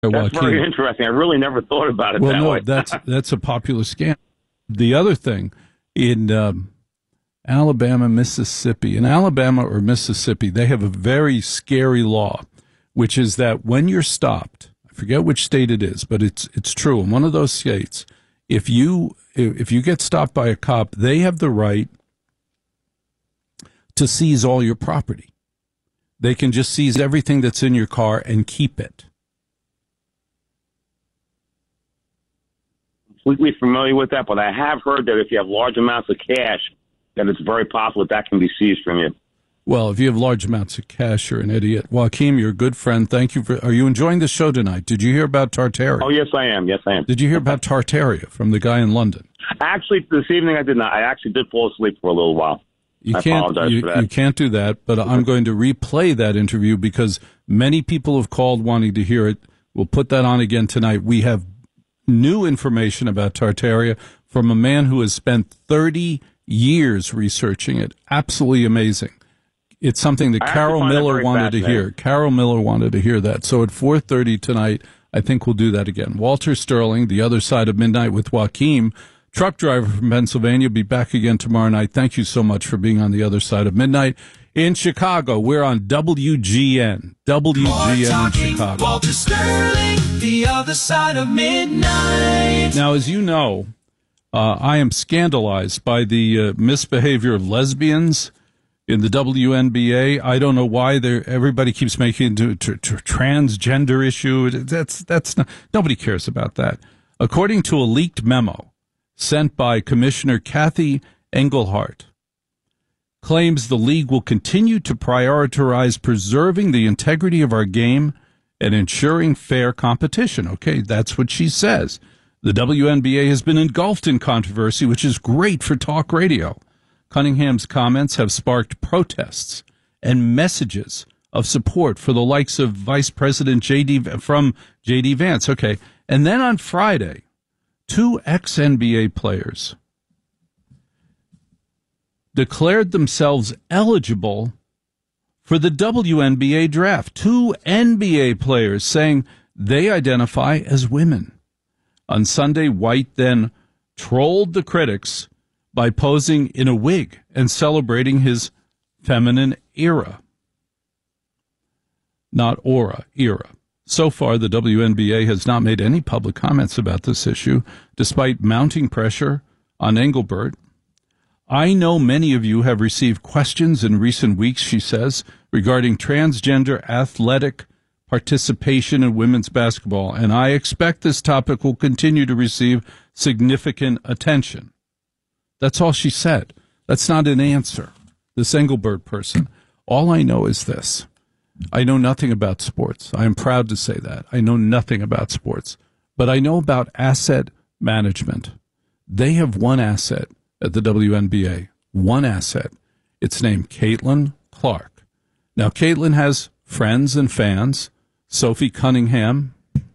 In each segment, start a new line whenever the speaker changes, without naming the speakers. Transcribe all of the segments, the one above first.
That's very interesting. I really never thought about it that way.
That's a popular scam. The other thing, in Alabama, Mississippi, they have a very scary law, which is that when you're stopped, I forget which state it is, but it's true. In one of those states, if you get stopped by a cop, they have the right to seize all your property. They can just seize everything that's in your car and keep it.
Completely familiar with that, but I have heard that if you have large amounts of cash, that it's very possible that can be seized from you.
Well, if you have large amounts of cash, you're an idiot. Joaquin, you're a good friend. Thank you for. Are you enjoying the show tonight? Did you hear about Tartaria?
Oh, yes, I am. Yes, I am.
Did you hear about Tartaria from the guy in London?
Actually, this evening I did not. I actually did fall asleep for a little while. I apologize for that.
You can't do that, but I'm going to replay that interview because many people have called wanting to hear it. We'll put that on again tonight. We have new information about Tartaria from a man who has spent 30 years researching it. Absolutely amazing. It's something that Carol Miller wanted to hear. Carol Miller wanted to hear that. So at 4:30 tonight, I think we'll do that again. Walter Sterling, The Other Side of Midnight with Joaquin, truck driver from Pennsylvania. Be back again tomorrow night. Thank you so much for being on The Other Side of Midnight. In Chicago, we're on WGN. WGN in Chicago.
Walter Sterling, The Other Side of Midnight.
Now, as you know, I am scandalized by the misbehavior of lesbians in the WNBA. I don't know why everybody keeps making it into a transgender issue. That's not, nobody cares about that. According to a leaked memo sent by Commissioner Kathy Engelhardt, claims the league will continue to prioritize preserving the integrity of our game and ensuring fair competition. Okay, that's what she says. The WNBA has been engulfed in controversy, which is great for talk radio. Cunningham's comments have sparked protests and messages of support for the likes of Vice President J.D. Vance. Okay, and then on Friday, 2 ex-NBA players declared themselves eligible for the WNBA draft. 2 NBA players saying they identify as women. On Sunday, White then trolled the critics by posing in a wig and celebrating his feminine era. Not aura, era. So far, the WNBA has not made any public comments about this issue, despite mounting pressure on Engelbert. I know many of you have received questions in recent weeks, she says, regarding transgender athletic participation in women's basketball, and I expect this topic will continue to receive significant attention. That's all she said. That's not an answer. This Engelbert person. All I know is this. I know nothing about sports. I am proud to say that. I know nothing about sports. But I know about asset management. They have one asset at the WNBA. One asset. It's named Caitlin Clark. Now, Caitlin has friends and fans. Sophie Cunningham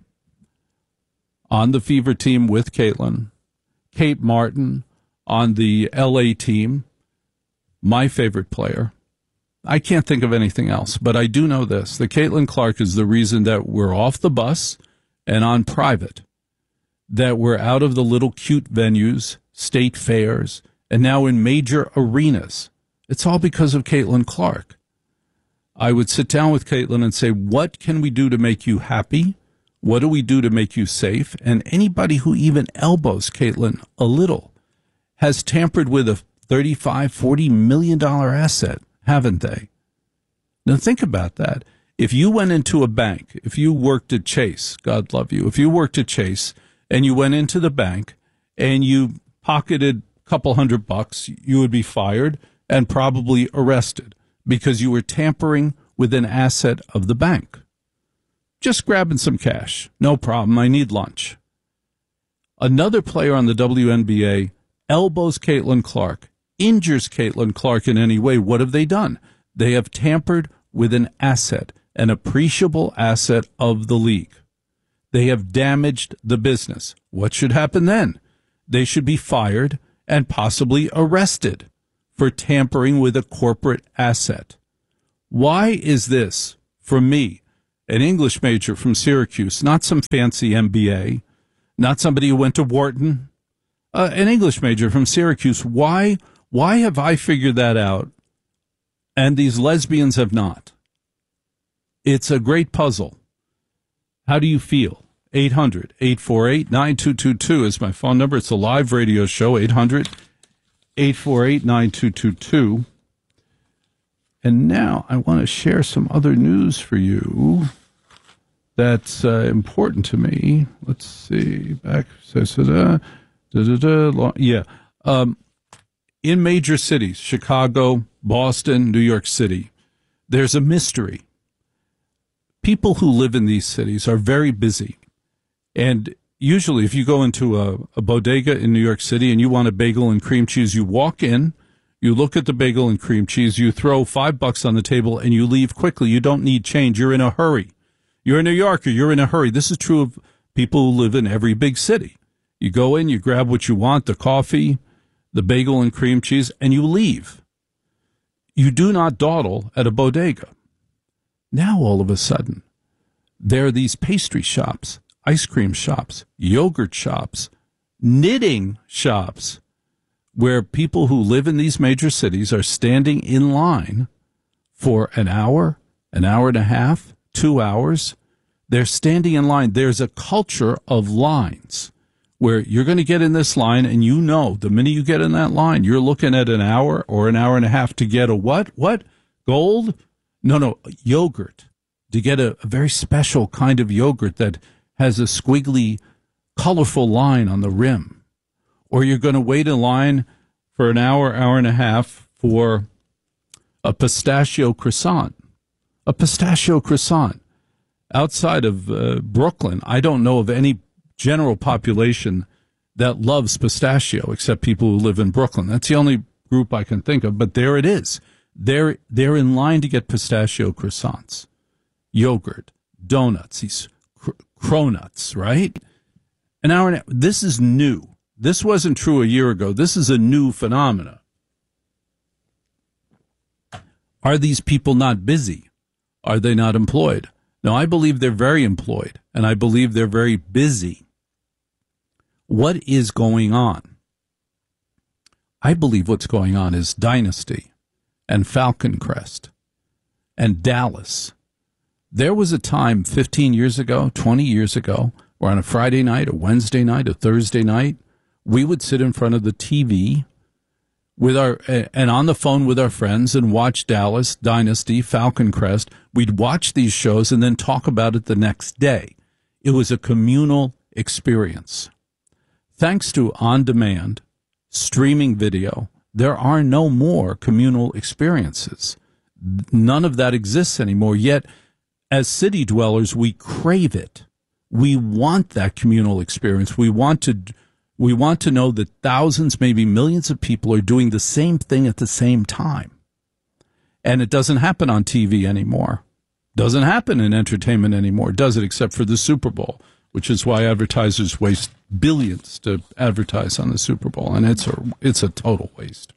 on the Fever team with Caitlin. Kate Martin on the LA team. My favorite player. I can't think of anything else, but I do know this. The Caitlin Clark is the reason that we're off the bus and on private, that we're out of the little cute venues, state fairs, and now in major arenas. It's all because of Caitlin Clark. I would sit down with Caitlin and say, what can we do to make you happy? What do we do to make you safe? And anybody who even elbows Caitlin a little has tampered with a $35, $40 million asset, haven't they? Now think about that. If you went into a bank, if you worked at Chase, God love you, if you worked at Chase and you went into the bank and you pocketed a couple $100, you would be fired and probably arrested because you were tampering with an asset of the bank. Just grabbing some cash. No problem. I need lunch. Another player on the WNBA elbows Caitlin Clark, injures Caitlin Clark in any way. What have they done? They have tampered with an asset, an appreciable asset of the league. They have damaged the business. What should happen then? They should be fired and possibly arrested for tampering with a corporate asset. Why is this, for me, an English major from Syracuse, not some fancy MBA, not somebody who went to Wharton, an English major from Syracuse. Why have I figured that out and these lesbians have not? It's a great puzzle. How do you feel? 800-848-9222 is my phone number. It's a live radio show, 800-848-9222. And now I want to share some other news for you that's important to me. Let's see. Back. Yeah. In major cities, Chicago, Boston, New York City, there's a mystery. People who live in these cities are very busy. And usually if you go into a bodega in New York City and you want a bagel and cream cheese, you walk in, you look at the bagel and cream cheese, you throw $5 on the table, and you leave quickly. You don't need change. You're in a hurry. You're a New Yorker. You're in a hurry. This is true of people who live in every big city. You go in, you grab what you want, the coffee, the bagel and cream cheese, and you leave. You do not dawdle at a bodega. Now, all of a sudden, there are these pastry shops, ice cream shops, yogurt shops, knitting shops, where people who live in these major cities are standing in line for an hour and a half, 2 hours. They're standing in line. There's a culture of lines where you're going to get in this line, and you know the minute you get in that line, you're looking at an hour or an hour and a half to get a what? What? Gold? No, yogurt. To get a very special kind of yogurt that has a squiggly, colorful line on the rim. Or you're going to wait in line for an hour and a half for a pistachio croissant. A pistachio croissant. Outside of Brooklyn, I don't know of any general population that loves pistachio except people who live in Brooklyn. That's the only group I can think of, but there it is. They're in line to get pistachio croissants, yogurt, donuts, these cronuts, right? An hour and a half. This is new. This wasn't true a year ago. This is a new phenomena. Are these people not busy? Are they not employed? No, I believe they're very employed, and I believe they're very busy. What is going on? I believe what's going on is Dynasty and Falcon Crest and Dallas. There was a time 15 years ago, 20 years ago, where on a Friday night, a Wednesday night, a Thursday night, we would sit in front of the TV and on the phone with our friends and watch Dallas, Dynasty, Falcon Crest. We'd watch these shows and then talk about it the next day. It was a communal experience. Thanks to on-demand streaming video, there are no more communal experiences. None of that exists anymore. Yet, as city dwellers, we crave it. We want that communal experience. We want to know that thousands, maybe millions of people are doing the same thing at the same time. And it doesn't happen on TV anymore. Doesn't happen in entertainment anymore, does it? Except for the Super Bowl, which is why advertisers waste billions to advertise on the Super Bowl. And it's a total waste.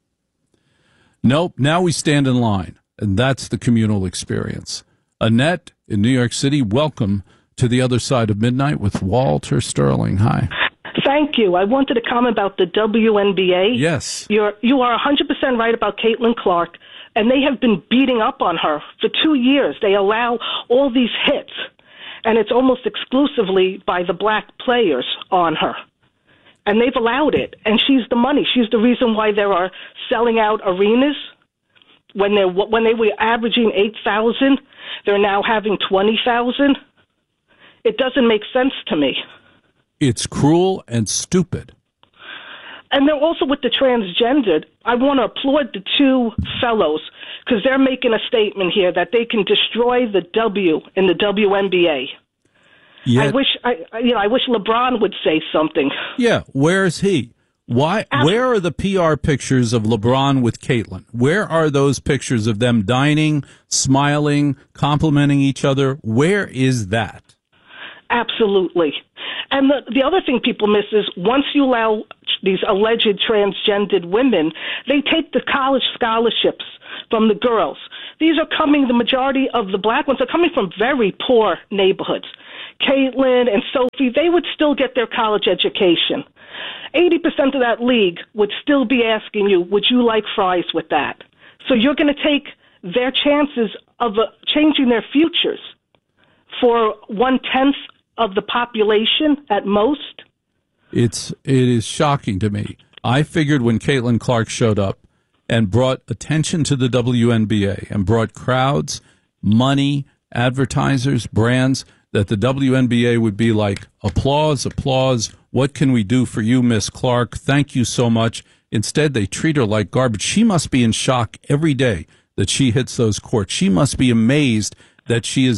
Nope, now we stand in line. And that's the communal experience. Annette in New York City, welcome to the other side of midnight with Walter Sterling. Hi.
Thank you. I wanted to comment about the WNBA.
Yes.
You are 100% right about Caitlin Clark, and they have been beating up on her for 2 years. They allow all these hits, and it's almost exclusively by the black players on her. And they've allowed it, and she's the money. She's the reason why there are selling out arenas. When they were averaging 8,000, they're now having 20,000. It doesn't make sense to me.
It's cruel and stupid.
And they're also with the transgendered. I want to applaud the two fellows because they're making a statement here that they can destroy the W in the WNBA. Yet, I wish LeBron would say something.
Yeah, where's he? Why? Where are the PR pictures of LeBron with Caitlin? Where are those pictures of them dining, smiling, complimenting each other? Where is that?
Absolutely. And the other thing people miss is once you allow these alleged transgendered women, they take the college scholarships from the girls. These are coming, the majority of the black ones are coming from very poor neighborhoods. Caitlin and Sophie, they would still get their college education. 80% of that league would still be asking you, would you like fries with that? So you're going to take their chances of changing their futures for 1/10 of the population at most?
It is shocking to me. I figured when Caitlin Clark showed up and brought attention to the WNBA and brought crowds, money, advertisers, brands, that the WNBA would be like, applause, applause. What can we do for you, Miss Clark? Thank you so much. Instead, they treat her like garbage. She must be in shock every day that she hits those courts. She must be amazed that she is